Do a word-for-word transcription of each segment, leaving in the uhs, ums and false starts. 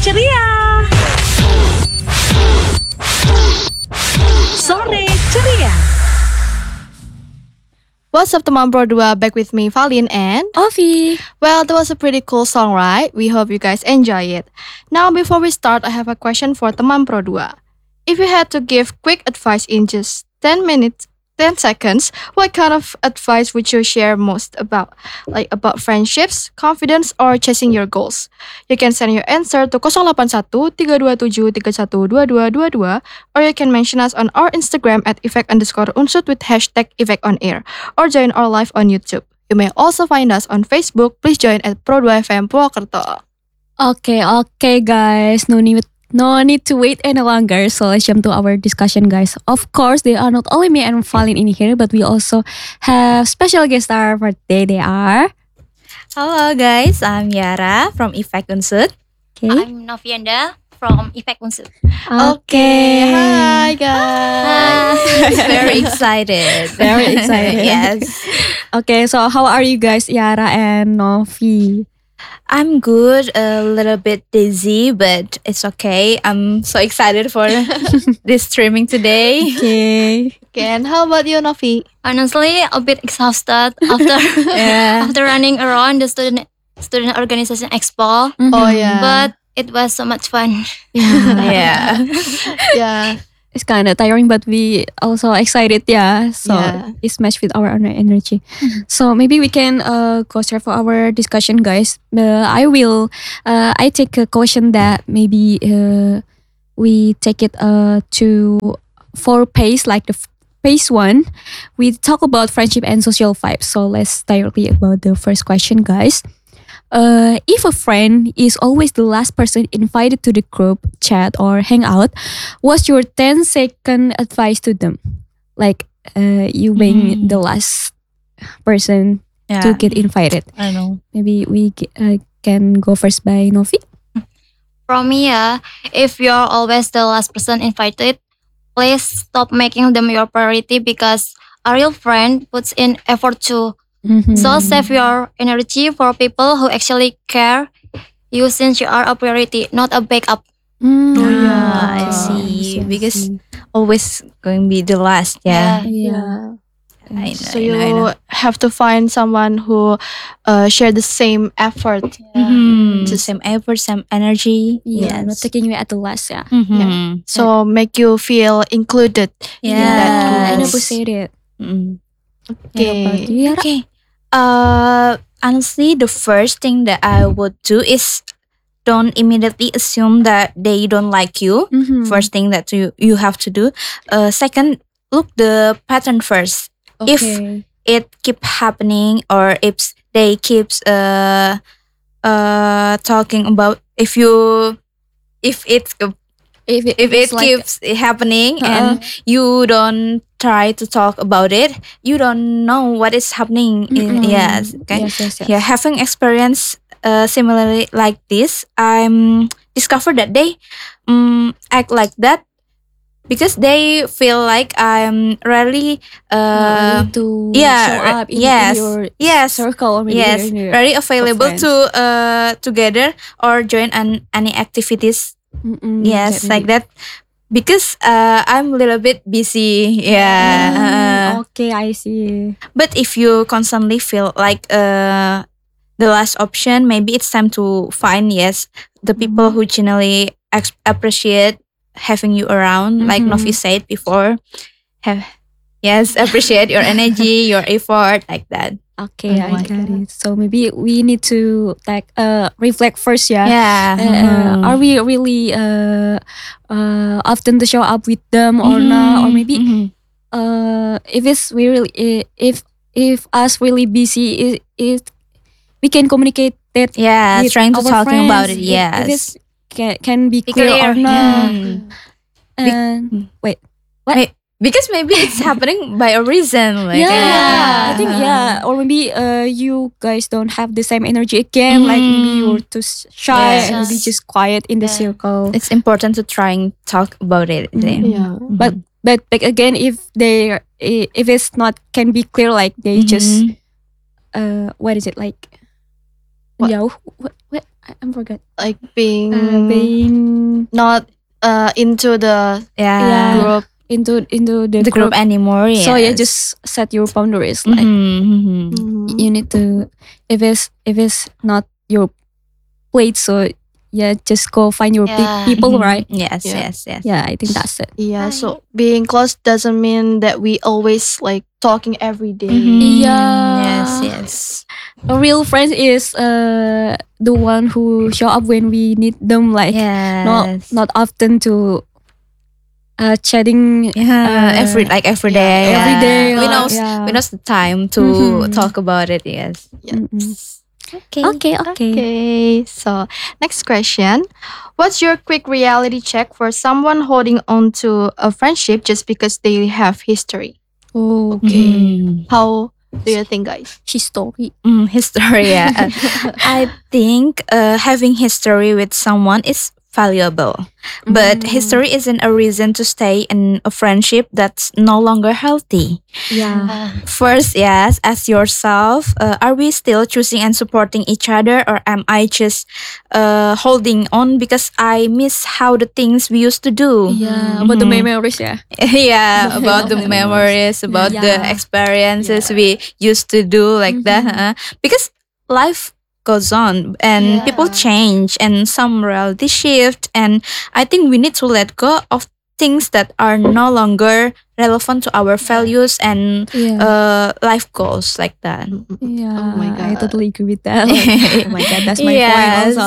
ceria. Sore ceria. What's up teman Pro dua, back with me Valin and Ovi. Well, that was a pretty cool song, right? We hope you guys enjoy it. Now before we start, I have a question for teman Pro dua. If you had to give quick advice in just ten minutes, ten seconds, what kind of advice would you share most about? Like about friendships, confidence, or chasing your goals? You can send your answer to zero eight one one, tiga dua tujuh, tiga satu dua dua dua dua, or you can mention us on our Instagram at effect underscore unsut with hashtag effect on air, or join our live on YouTube. You may also find us on Facebook. Please join at Pro dua F M Purwokerto. Okay, okay, guys. No need, no need to wait any longer. So let's jump to our discussion, guys. Of course, they are not only me and Valin in here, but we also have special guest star for today. They are. Hello guys, I'm Yara from Effect Unsut. Okay. I'm Novienda from Effect Unsut. Okay, hi guys. Very excited. Very excited. Yes. Okay, so how are you guys, Yara and Novi? I'm good, a little bit dizzy, but it's okay. I'm so excited for this streaming today. Okay. Okay, and how about you, Novi? Honestly, a bit exhausted after Yeah. after running around the student student organization expo, Oh yeah, but it was so much fun. Yeah. yeah. It's kind of tiring, but we also excited, yeah. So Yeah. it's matched with our own energy. So maybe we can uh, go straight for our discussion, guys. Uh, I will, uh, I take a question that maybe uh, we take it uh, to four pace, like the f- pace one. We talk about friendship and social vibes. So let's directly about the first question, guys. Uh, if a friend is always the last person invited to the group chat or hangout, what's your ten second advice to them? Like uh, you being Mm. the last person Yeah. to get invited. I know. Maybe we g- uh, can go first by Novi. From me, yeah, if you're always the last person invited, please stop making them your priority because a real friend puts in effort too. Mhm. So save your energy for people who actually care you since you are a priority, not a backup. Mm, Oh, yeah. yeah, I Okay. see. I Because see. always going to be the last. Yeah. Yeah. I know, So I you know, I know. have to find someone who uh, share the same effort. Mhm. Just- Same effort, same energy. Yeah, not Yes. taking you at the last, yeah. Mhm. So make you feel included. Yeah. that I group. never said it. Mm. Yeah, about Okay. you, Yara? Okay. Uh, honestly, the first thing that I would do is don't immediately assume that they don't like you. Mhm. First thing that you you have to do. Uh, second, look the pattern first. If Okay. it keep happening or if they keeps uh uh talking about if you if it's if it, if it it's like, keeps happening Uh-uh. and you don't try to talk about it, you don't know what is happening in Mm-mm. yes okay yes, yes, yes. yeah, having experience uh, similarly like this, I'm discovered that they um, act like that because they feel like I'm really Not uh, ready to yeah, show re- up in, yes, in your yes, circle or maybe yes, in your, very available friends. to uh together or join an any activities. Mm-mm, Yes, that like maybe- that. Because uh, I'm a little bit busy. Yeah. Mm, uh, okay, I see. but if you constantly feel like uh, the last option, maybe it's time to find, yes, the people Mhm. who genuinely ex- appreciate having you around. Like Mhm. Novi said before. Have Yes, appreciate your energy, your effort, like that. Okay, Oh I my got it. So maybe we need to like uh reflect first, yeah. Yeah. Uh, uh, are we really uh, uh, often to show up with them or not? Or maybe Mhm. uh, if it's we really i- if if us really busy, it, it we can communicate that Yeah, with trying to our talking about friends. it. If- Yes. if it's can, can be Be clear, clear, or not. Mm. And wait, Because maybe it's happening by a reason. Like, yeah, I think uh, yeah, or maybe uh you guys don't have the same energy again. Like maybe Mhm. you're too s- shy Yes. and maybe just quiet in the Yeah. circle. It's important to try and talk about it. Mhm. Yeah. But but like again, if they i- if it's not can be clear, like they just Mhm. uh what is it like? What? Jauh. What, what? I, I forgot. Like being Uh, being not uh into the Yeah. Yeah. group. into into the, The group group. anymore. So yeah, yes. just set your boundaries. Like Mhm, mhm. Mhm. you need to, if it's if it's not your plate, so yeah, just go find your pe- Yeah. people, Mhm. right? Yes, Yeah. yes, yes. Yeah, I think that's it. Yeah, Hi. so being close doesn't mean that we always like talking every day. Mhm. Yeah. Yes, yes. A real friend is uh the one who show up when we need them, like not Yes. not often to uh chatting Yeah, uh, every like every yeah, day. every yeah. day. We or- know yeah. we know the time to Mhm. talk about it. Yes. Mm-mm. Yes. Okay. Okay, okay. Okay, so next question. What's your quick reality check for someone holding on to a friendship just because they have history? Oh, Okay. Mhm. How do you think, guys? history. Mm, history. Yeah. Uh, I think uh, having history with someone is valuable, but Mm, history isn't a reason to stay in a friendship that's no longer healthy. yeah. Uh, First, yes, ask yourself: uh, Are we still choosing and supporting each other, or am I just uh, holding on because I miss how the things we used to do? Yeah, about the Mhm. memories, yeah. Yeah, The about the memories. memories, about the Yeah. experiences Yeah. we used to do like that. Mhm. huh? Because life goes on and Yeah. people change and some reality shift, and I think we need to let go of things that are no longer relevant to our values and Yeah. uh, life goals like that. Yeah, Oh my I god. totally agree with that. Like, oh my god, that's my point also.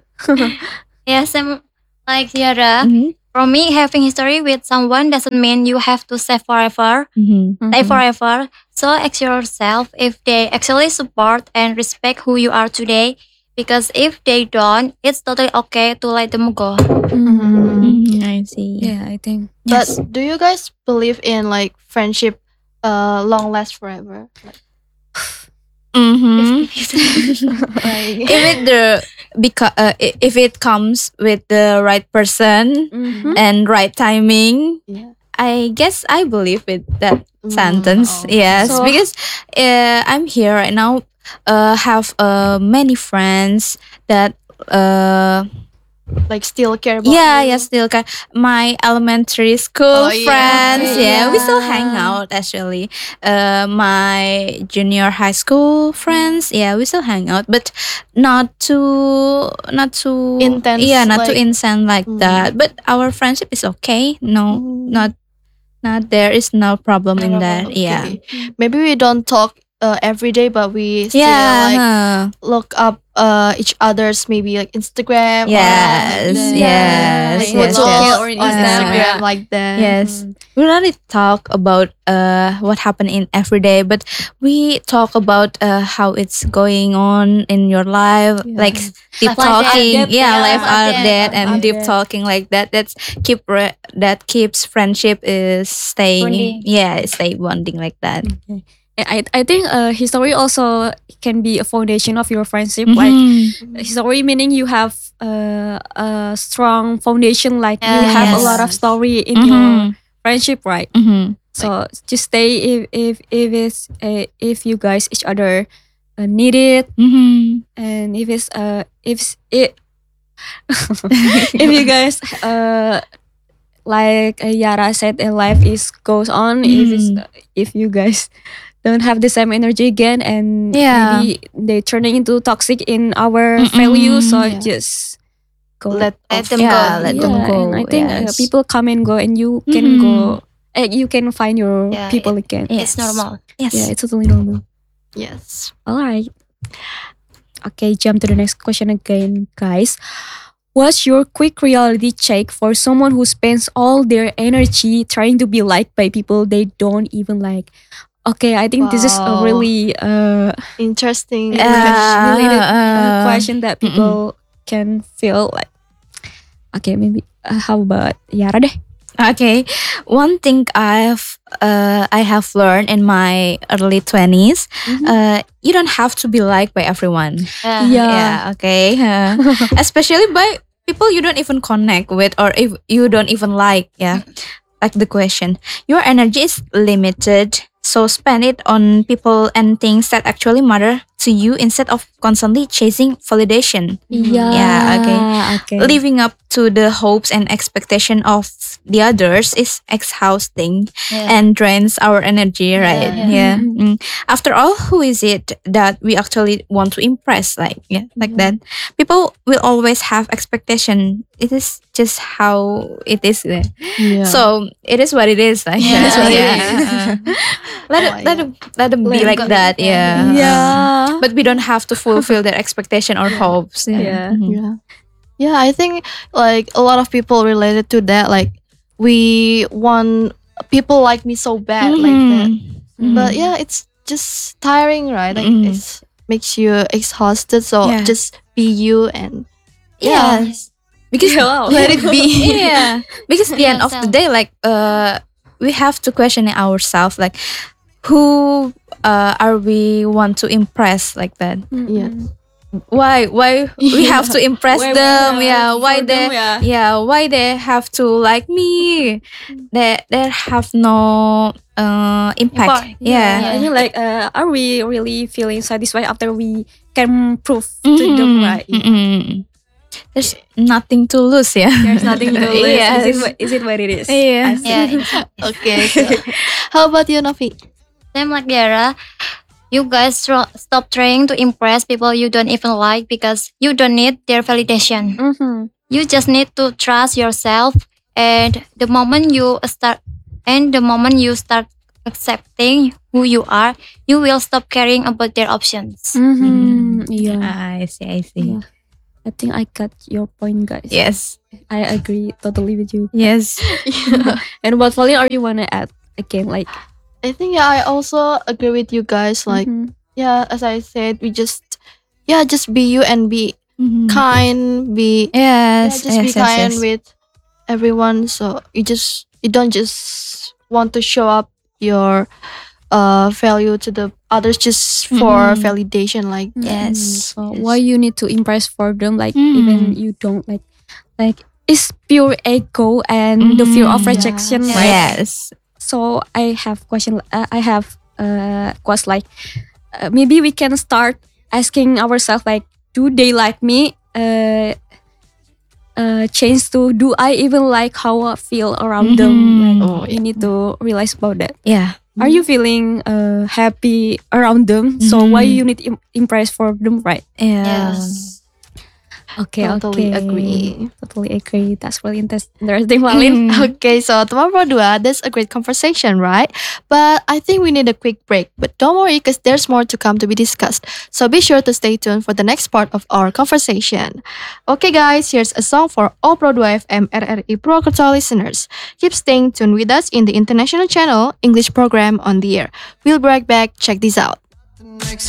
yeah, same like Yara. Mhm, For me, having history with someone doesn't mean you have to stay forever. mhm. Stay Mhm. forever. So ask yourself if they actually support and respect who you are today. Because if they don't, it's totally okay to let them go. Mhm. Mhm, I see. Yeah, I think. But Yes. do you guys believe in like friendship uh long last forever? Like, Mhm. like if it the because uh, i- if it comes with the right person Mhm. and right timing, yeah. I guess I believe with that Mm, sentence. oh. Yes, So- because uh, I'm here right now. Uh, have uh many friends that uh Like still care about yeah you. yeah still can my elementary school Oh, yeah. friends. Okay, Yeah, we still hang yeah. out actually. Uh, my junior high school friends. Yeah, we still hang out, but not too not too Intense, Yeah, not too like- insane like Mm. that. But our friendship is okay. No, Mm. not not there is no problem in No that. problem. Yeah. Okay. Maybe we don't talk uh, every day, but we still Yeah. like huh. look up uh each other's maybe like Instagram. or Yes. like Yeah. Yes. like Like yes. mutual yes. yes. Or in on Instagram, Instagram yeah. like that. Yes. We really talk about uh what happened in every day, but we talk about uh how it's going on in your life, Yeah. like deep Life talking, update, yeah, yeah, life life update, update and life deep update. talking like that. That's keep re- that keeps friendship is staying, Bonding. yeah, stay bonding like that. Okay. And I I think uh, history also can be a foundation of your friendship. Like Mhm. history meaning you have uh, a strong foundation. Like you Yeah. have a lot of Yes. story in your Mhm. friendship, right? Mhm. So just stay if if if it's uh, if you guys each other uh, need it, Mhm. and if it's uh if it's- it if you guys uh like uh, Yara said, uh, life is goes on. If it's Mhm. if you guys don't have the same energy again, and Yeah. maybe they turning into toxic in our Mm-mm. values, so Yeah. just go. Let Let off. them Yeah, go. let yeah, them go. and I think uh, yes. people come and go, and you can Mhm. go. Uh, you can find your Yeah, people again. It's Yes. normal. Yes. Yeah, it's totally normal. Yes. All right. Okay, jump to the next question again, guys. What's your quick reality check for someone who spends all their energy trying to be liked by people they don't even like? Okay, I think this is a Wow. really uh, Interesting Yeah. question. related uh, uh, question that people can feel like. Okay, maybe uh, how about Yara deh? Okay, one thing I've uh, I have learned in my early twenties, Mhm. uh, you don't have to be liked by everyone. Yeah. Yeah. Yeah, okay, uh, especially by people you don't even connect with or if you don't even like. Yeah, like the question, your energy is limited, so spend it on people and things that actually matter to you instead of constantly chasing validation. Yeah. Yeah, okay. Okay. Living up to the hopes and expectation of the others is exhausting Yeah. and drains our energy, right? Yeah. Yeah. Mhm. Mm. After all, who is it that we actually want to impress? Like, yeah, like that. People will always have expectation. It is just how it is. eh. Yeah. So it is what it is. Like Yeah, that. it's what it Yeah. is. uh-uh. Let it, Oh, let yeah. it, let them be Let it like go. that. Yeah. uh-uh. Yeah. But we don't have to fulfill their expectation or hopes. Yeah. Mhm. Yeah. Yeah, I think like a lot of people related to that. Like we want people like me so bad like that. Mhm. But yeah, it's just tiring, right? Like Mhm. it makes you exhausted. So Yeah. just be you and yeah, Yes. Because Wow. let it be. yeah. Because at the end of the Yourself. day, like uh we have to question ourselves like who uh are we want to impress like that. Yeah. Why why we have to impress Why- them, yeah, why for they them, yeah. yeah, why they have to like me. They they have no uh impact. Impact. Yeah. I mean, like, uh, are we really feeling satisfied after we can prove to them, Mhm. right? Mhm. There's nothing to lose, yeah. There's nothing to lose. Yes. Is, it what, is it what it is? Yeah. I see. Yeah, exactly. Okay. So, how about you, Novi? Same like Yara. You guys tro- stop trying to impress people you don't even like because you don't need their validation. Mhm. You just need to trust yourself, and the moment you start and the moment you start accepting who you are, you will stop caring about their options. Mhm. Yeah. I see, I see. Yeah. I think I got your point, guys. Yes. I agree totally with you. Yes. And what Pauline, are you wanna add again? Like, I think yeah, I also agree with you guys. Like mhm. yeah, as I said, we just yeah, just be you and be Mhm. kind, be Yes. yeah, just yes, be yes, kind yes. with everyone. So you just you don't just want to show up your uh value to the others just for Mhm. validation. Like Yes. So Yes. why you need to impress for them? Like, Mm. even you don't like, like it's pure ego and the fear of Mhm. rejection, Yes. right? Yes. So I have question. Uh, I have uh quest like, uh, maybe we can start asking ourselves like, do they like me? Uh, uh, change to, do I even like how I feel around them? Mhm. Like, Oh, you need to realize about that. Yeah. Are you feeling uh happy around them? So why Mhm. you need im- impress for them, right? Yeah. Yes. Okay, Totally okay. agree. Totally agree. That's really inter- interesting, Malin. Mm. Okay, so teman berdua, that's a great conversation, right? But I think we need a quick break. But don't worry, because there's more to come to be discussed. So be sure to stay tuned for the next part of our conversation. Okay, guys, here's a song for all Pro dua F M R R I Purwokerto listeners. Keep staying tuned with us in the international channel English program on the air. We'll be right back. Check this out. Next